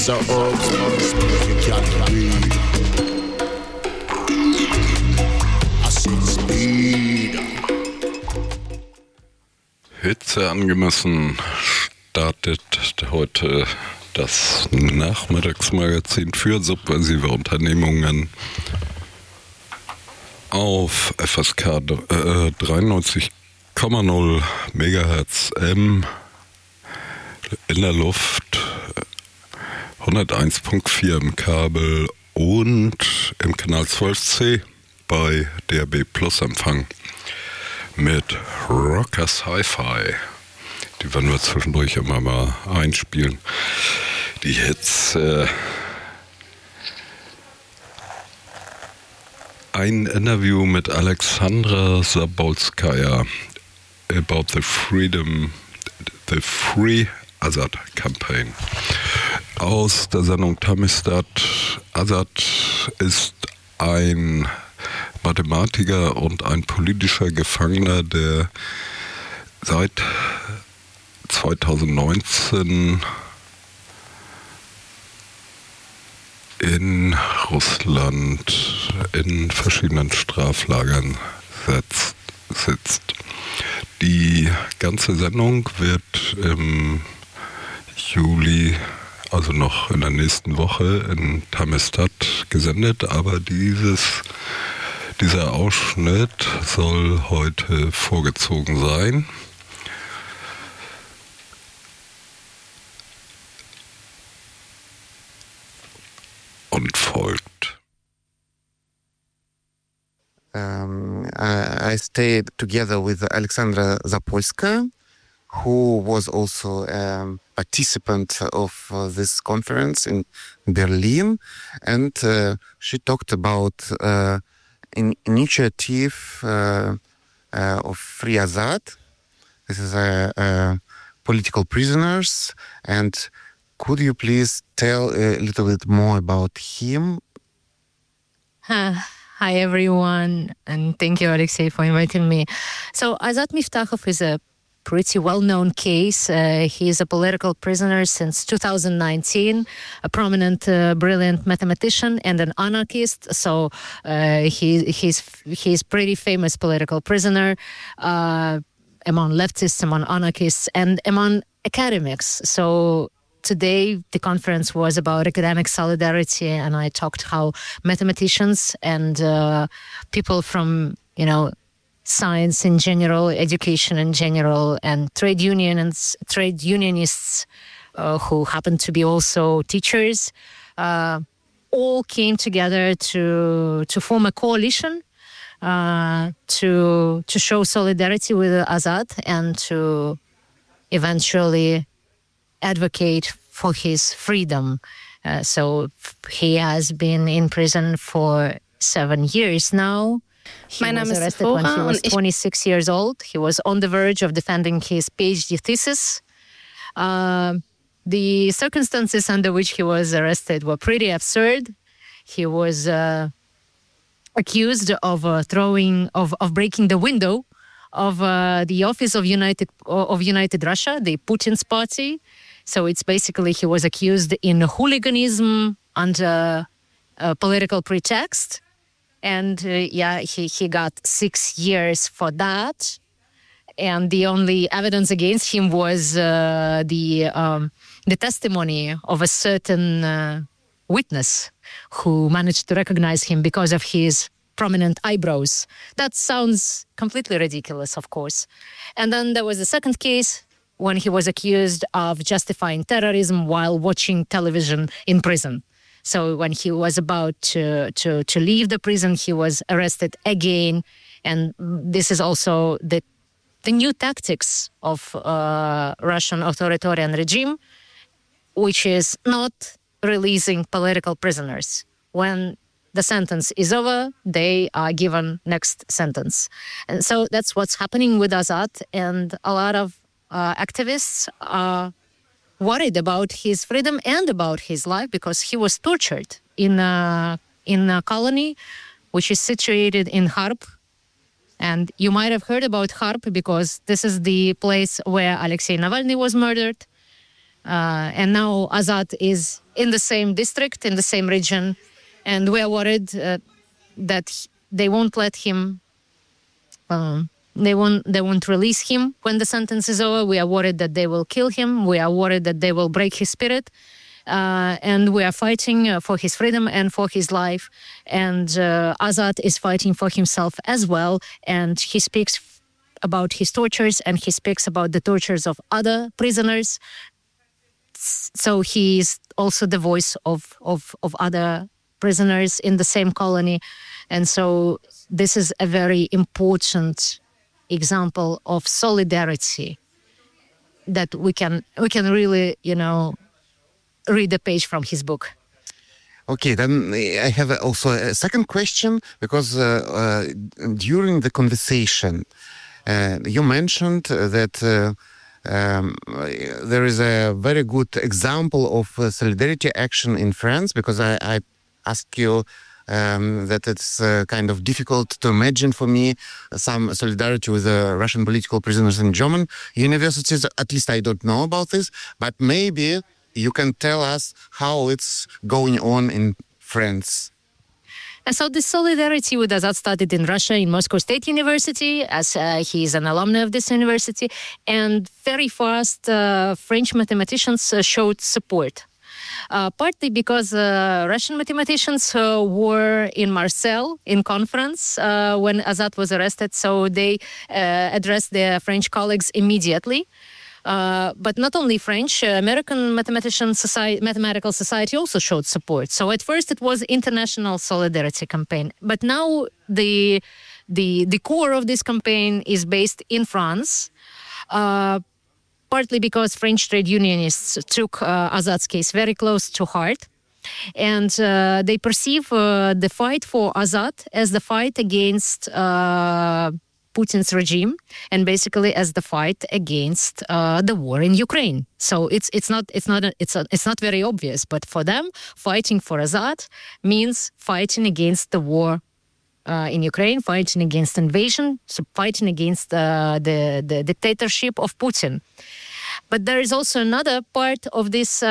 So herbs must you can't read. I said speed. Hitze angemessen startet heute das Nachmittagsmagazin für subversive Unternehmungen auf FSK 93,0 MHz M in der Luft, 101.4 im Kabel und im Kanal 12C bei DAB Plus Empfang mit Rockers Hi-Fi. Die werden wir zwischendurch immer mal einspielen. Die Hits. Ein Interview mit Alexandra Zabolskaya about the Free Azad Campaign. Aus der Sendung Tamistat. Azad ist ein Mathematiker und ein politischer Gefangener, der seit 2019 in Russland in verschiedenen Straflagern sitzt. Die ganze Sendung wird im Juli, also noch in der nächsten Woche, in Tamistat gesendet, aber dieser Ausschnitt soll heute vorgezogen sein. Und folgt. I stayed together with Alexandra Zapolska, who was also a participant of this conference in Berlin, and she talked about an initiative of Free Azad. This is political prisoners, and could you please tell a little bit more about him? Hi, everyone, and thank you, Alexei, for inviting me. So, Azat Miftakhov is a pretty well-known case. He is a political prisoner since 2019, a prominent, brilliant mathematician and an anarchist. So, he's pretty famous political prisoner among leftists, among anarchists, and among academics. So, today, the conference was about academic solidarity, and I talked how mathematicians and people from, science in general, education in general, and trade unionists who happen to be also teachers, all came together to form a coalition to show solidarity with Azad and to eventually advocate for his freedom. So he has been in prison for 7 years now. He was arrested when he was 26 years old. He was on the verge of defending his PhD thesis. The circumstances under which he was arrested were pretty absurd. He was accused of breaking the window of the office of United Russia, the Putin's party. So it's basically he was accused in hooliganism under a political pretext. And he got 6 years for that. And the only evidence against him was the testimony of a certain witness who managed to recognize him because of his prominent eyebrows. That sounds completely ridiculous, of course. And then there was a second case when he was accused of justifying terrorism while watching television in prison. So when he was about to leave the prison, he was arrested again. And this is also the new tactics of Russian authoritarian regime, which is not releasing political prisoners. When the sentence is over, they are given next sentence. And so that's what's happening with Azad, and a lot of activists are worried about his freedom and about his life because he was tortured in a colony which is situated in Kharp. And you might have heard about Kharp because this is the place where Alexei Navalny was murdered. And now Azad is in the same district, in the same region, and we are worried that they won't let him. They won't release him when the sentence is over. We are worried that they will kill him. We are worried that they will break his spirit. And we are fighting for his freedom and for his life. And Azad is fighting for himself as well. And he speaks about his tortures, and he speaks about the tortures of other prisoners. So he is also the voice of other prisoners in the same colony. And so this is a very important example of solidarity that we can really, read a page from his book. Okay, then I have also a second question, because during the conversation, you mentioned that there is a very good example of solidarity action in France, because I asked you that it's kind of difficult to imagine for me some solidarity with Russian political prisoners in German universities. At least I don't know about this, but maybe you can tell us how it's going on in France. And so the solidarity with Azad started in Russia, in Moscow State University, as he is an alumni of this university. And very fast, French mathematicians showed support. Partly because Russian mathematicians were in Marseille in conference when Azad was arrested, so they addressed their French colleagues immediately. But not only French, American Mathematical Society also showed support. So at first it was international solidarity campaign, but now the core of this campaign is based in France. Partly because French trade unionists took Azad's case very close to heart. And they perceive the fight for Azad as the fight against Putin's regime, and basically as the fight against the war in Ukraine. So it's not very obvious, but for them, fighting for Azad means fighting against the war in Ukraine, fighting against invasion, so fighting against the dictatorship of Putin. But there is also another part of this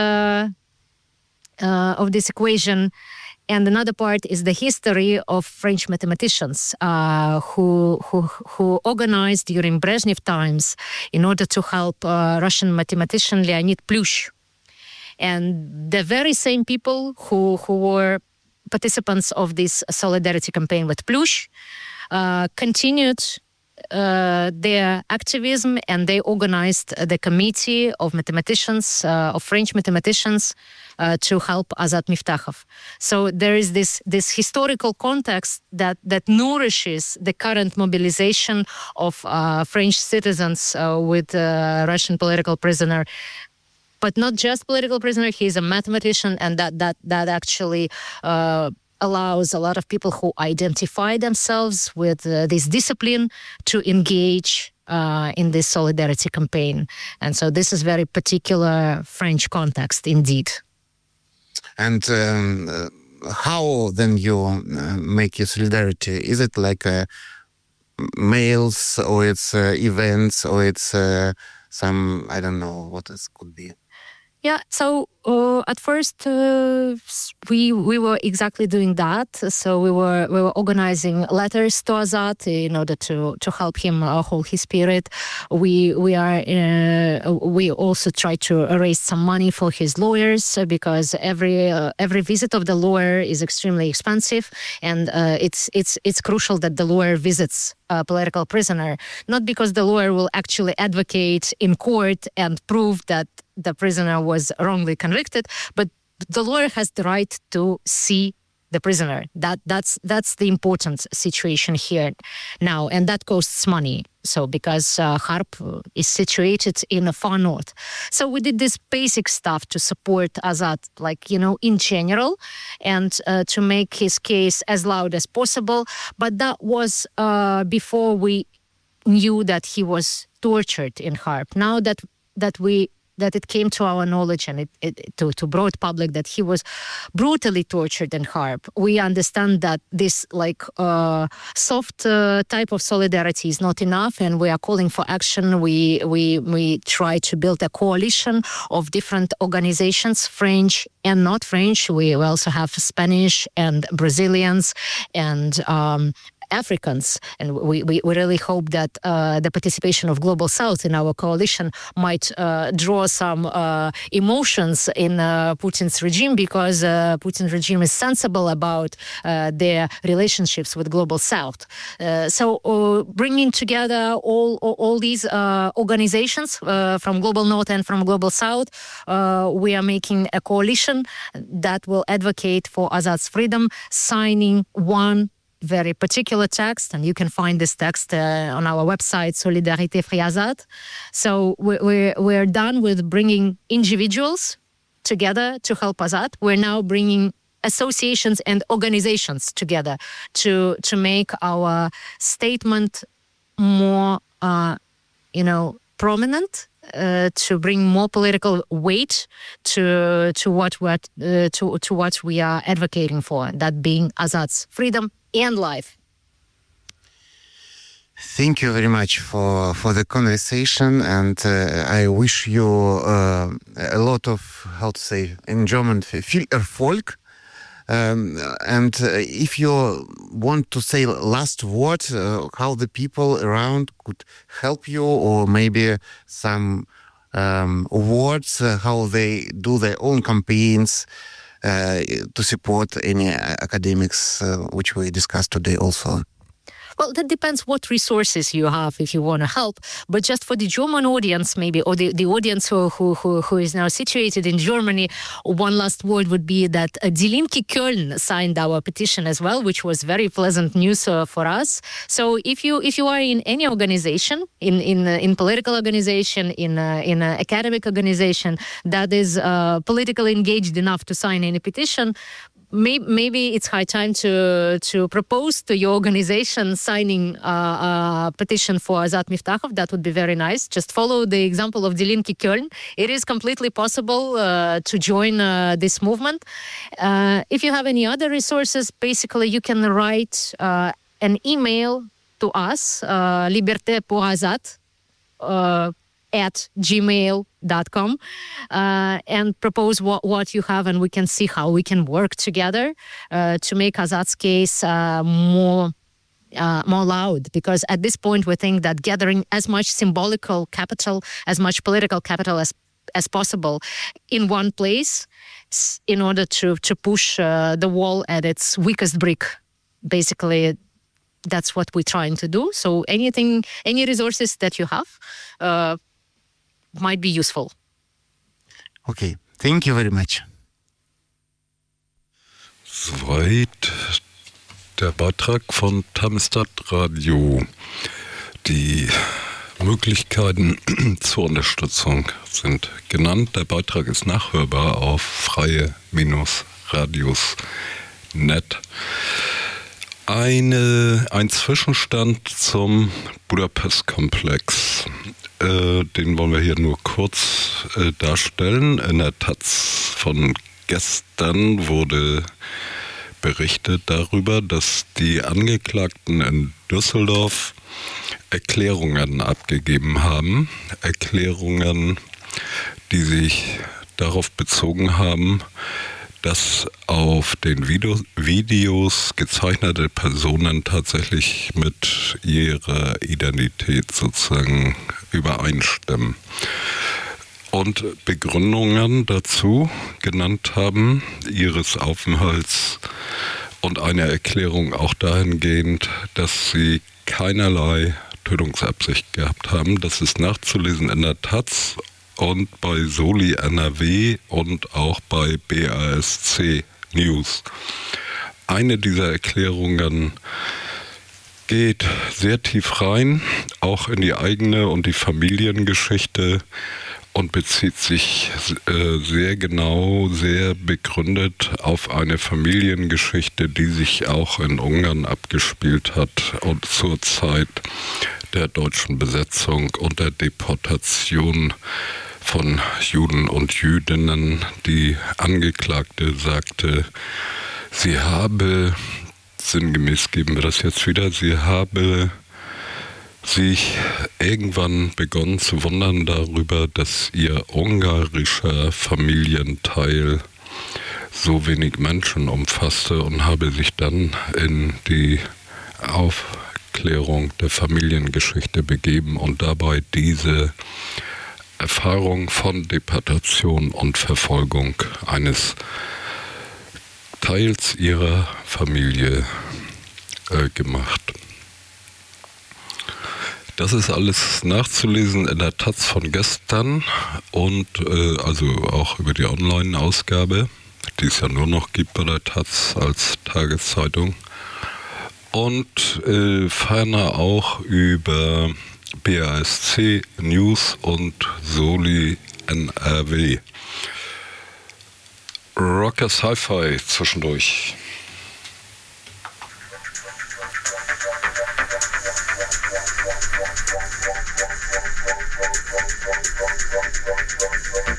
equation, and another part is the history of French mathematicians who organized during Brezhnev times in order to help Russian mathematician Leonid Plющ. And the very same people who were participants of this solidarity campaign with Plющ continued their activism, and they organized the committee of mathematicians, of French mathematicians, to help Azad Miftakhov. So there is this historical context that nourishes the current mobilization of French citizens with Russian political prisoner. But not just political prisoner, he is a mathematician, and that actually allows a lot of people who identify themselves with this discipline to engage in this solidarity campaign. And so this is very particular French context indeed. And how then you make your solidarity? Is it like mails, or it's events, or it's some, I don't know what this could be? Yeah, so at first we were exactly doing that. So we were organizing letters to Azad in order to help him hold his spirit. We also try to raise some money for his lawyers, because every visit of the lawyer is extremely expensive, and it's crucial that the lawyer visits a political prisoner, not because the lawyer will actually advocate in court and prove that the prisoner was wrongly convicted, but the lawyer has the right to see the prisoner. That's the important situation here now, and that costs money. So because Kharp is situated in the far north, so we did this basic stuff to support Azad, in general, and to make his case as loud as possible. But that was before we knew that he was tortured in Kharp. Now that we that it came to our knowledge and to broad public that he was brutally tortured in Kharb, we understand that this soft type of solidarity is not enough, and we are calling for action. We try to build a coalition of different organizations, French and not French. We also have Spanish and Brazilians and Africans, and we really hope that the participation of Global South in our coalition might draw some emotions in Putin's regime, because Putin's regime is sensible about their relationships with Global South. So bringing together all these organizations from Global North and from Global South, we are making a coalition that will advocate for Azad's freedom, signing one very particular text, and you can find this text on our website, Solidarité Free Azad. So we're done with bringing individuals together to help Azad. We're now bringing associations and organizations together to make our statement more, prominent, to bring more political weight to what we are advocating for, that being Azad's freedom and life. Thank you very much for the conversation, and I wish you a lot of, how to say in German, viel Erfolg. And if you want to say last word, how the people around could help you, or maybe some words, how they do their own campaigns to support any academics, which we discussed today also. Well, that depends what resources you have if you want to help. But just for the German audience, maybe, or the audience who is now situated in Germany, one last word would be that Die Linke Köln signed our petition as well, which was very pleasant news for us. So if you are in any organization, in political organization, in academic organization that is politically engaged enough to sign any petition, maybe it's high time to propose to your organization signing a petition for Azad Miftakhov. That would be very nice. Just follow the example of Die Linke Köln. It is completely possible to join this movement. If you have any other resources, basically you can write an email to us, Liberté pour Azad, at gmail.com, and propose what you have, and we can see how we can work together to make Azad's case more loud. Because at this point we think that gathering as much symbolical capital, as much political capital as possible in one place in order to push the wall at its weakest brick, basically. That's what we're trying to do. So any resources that you have might be useful. Okay, thank you very much. Soweit der Beitrag von Tamistad Radio. Die Möglichkeiten zur Unterstützung sind genannt. Der Beitrag ist nachhörbar auf freie-radios.net. Ein Zwischenstand zum Budapest-Komplex. Den wollen wir hier nur kurz darstellen. In der Taz von gestern wurde berichtet darüber, dass die Angeklagten in Düsseldorf Erklärungen abgegeben haben. Erklärungen, die sich darauf bezogen haben, dass auf den Videos gezeichnete Personen tatsächlich mit ihrer Identität sozusagen übereinstimmen. Und Begründungen dazu genannt haben, ihres Aufenthalts, und eine Erklärung auch dahingehend, dass sie keinerlei Tötungsabsicht gehabt haben. Das ist nachzulesen in der Taz und bei Soli NRW und auch bei BASC News. Eine dieser Erklärungen geht sehr tief rein, auch in die eigene und die Familiengeschichte, und bezieht sich sehr genau, sehr begründet auf eine Familiengeschichte, die sich auch in Ungarn abgespielt hat und zur Zeit der deutschen Besetzung und der Deportation von Juden und Jüdinnen. Die Angeklagte sagte, sie habe, sinngemäß geben wir das jetzt wieder, sie habe sich irgendwann begonnen zu wundern darüber, dass ihr ungarischer Familienteil so wenig Menschen umfasste und habe sich dann in die Aufklärung der Familiengeschichte begeben und dabei diese Erfahrung von Deportation und Verfolgung eines Teils ihrer Familie gemacht. Das ist alles nachzulesen in der Taz von gestern und also auch über die Online-Ausgabe, die es ja nur noch gibt bei der Taz als Tageszeitung. Und ferner auch über BASC News und Soli NRW. Rockers Hi-Fi zwischendurch.